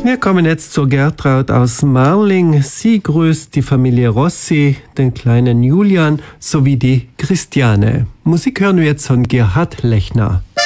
Wir kommen jetzt zur Gertraud aus Marling. Sie grüßt die Familie Rossi, den kleinen Julian sowie die Christiane. Musik hören wir jetzt von Gerhard Lechner.